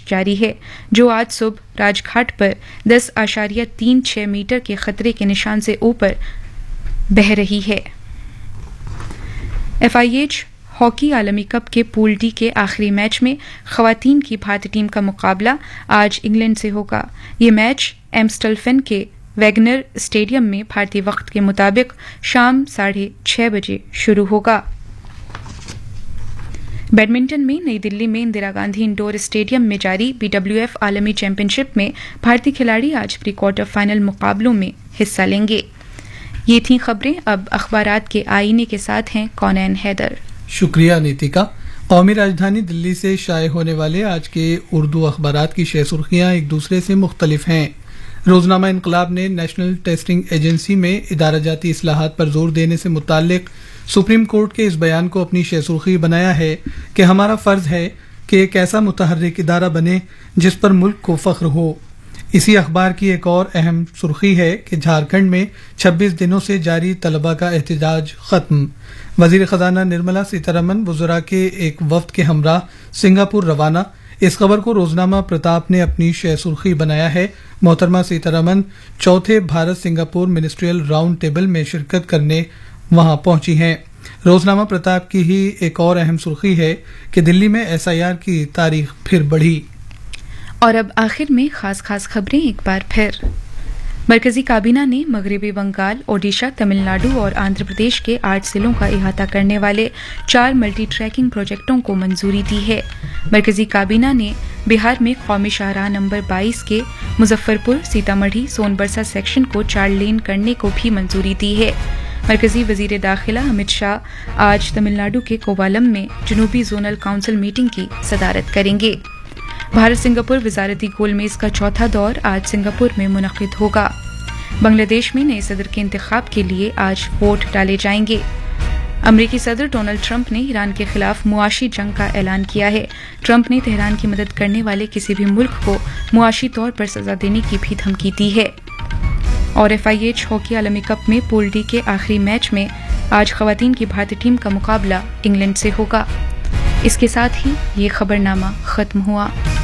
जारी है, जो आज सुबह राजघाट पर 10.36 मीटर के खतरे के निशान से ऊपर बह रही है। FIH हॉकी आलमी कप के पूल डी के आखिरी मैच में खवातीन की भारतीय टीम का मुकाबला आज इंग्लैंड से होगा। ये मैच एम्स्टलफेन के वैगनर स्टेडियम में भारतीय वक्त के मुताबिक शाम 6:30 बजे शुरू होगा। बैडमिंटन में नई दिल्ली में इंदिरा गांधी इंडोर स्टेडियम में जारी BWF आलमी चैंपियनशिप में भारतीय खिलाड़ी आज प्री क्वार्टर फाइनल मुकाबलों में हिस्सा लेंगे। ये थी खबरें। अब अखबारात के आईने के साथ हैं कौनैन हैदर। शुक्रिया नीतिका। कौमी राजधानी दिल्ली से शाये होने वाले आज के उर्दू अखबारात की शह सुर्खियां एक दूसरे से मुख्तलिफ हैं। रोजनामा इनकलाब ने नेशनल टेस्टिंग एजेंसी में इदारा जाती इस्लाहात पर जोर देने से मुताल्लिक सुप्रीम कोर्ट के इस बयान को अपनी शह सुर्खी बनाया है कि हमारा फर्ज है कि एक ऐसा मुतहर्रिक इदारा बने जिस पर मुल्क को फख्र हो। इसी अखबार की एक और अहम सुर्खी है कि झारखंड में 26 दिनों से जारी तलबा का एहतजाज खत्म। वजीर खजाना निर्मला सीतारमन वज़रा के एक वफ्द के हमरा सिंगापुर रवाना। इस खबर को रोजनामा प्रताप ने अपनी शह सुर्खी बनाया है। मोहतरमा सीतारमन चौथे Bharat Singapore ministerial round table में शिरकत करने वहां पहुंची हैं। रोजनामा प्रताप की ही एक और अहम सुर्खी है कि दिल्ली में SIR की तारीख फिर बढ़ी। और अब आखिर में खास खबरें एक बार फिर। मरकजी काबीना ने मगरबी बंगाल, ओडिशा, तमिलनाडु और आंध्र प्रदेश के 8 जिलों का इहाता करने वाले 4 मल्टी ट्रैकिंग प्रोजेक्टों को मंजूरी दी है। मरकजी काबीना ने बिहार में कौमी शाहराह नंबर 22 के मुजफ्फरपुर, सीतामढ़ी, सोनबरसा सेक्शन को 4 लेन करने को भी मंजूरी दी है। मरकजी वजीर दाखिला अमित शाह आज तमिलनाडु के कोवालम में जनूबी जोनल काउंसिल मीटिंग की सदारत करेंगे। भारत सिंगापुर वजारती गोलमेज का चौथा दौर आज सिंगापुर में मुनक्किद होगा। बांग्लादेश में नए सदर के इंतखाब के लिए आज वोट डाले जाएंगे। अमरीकी सदर डोनाल्ड ट्रंप ने ईरान के खिलाफ मुआशी जंग का ऐलान किया है। ट्रंप ने तेहरान की मदद करने वाले किसी भी मुल्क को मुआशी तौर पर सजा देने की भी धमकी दी है। और FIH हॉकी आलमी कप में पूल डी के आखिरी मैच में आज खवातीन की भारतीय टीम का मुकाबला इंग्लैंड से होगा। इसके साथ ही ये खबरनामा खत्म हुआ।